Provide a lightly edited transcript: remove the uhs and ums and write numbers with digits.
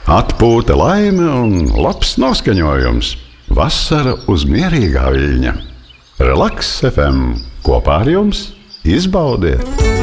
Atpūta, laime un labs noskaņojums. Vasara uz mierīgā viļņa. Relaks FM kopā ar jums izbaudiet!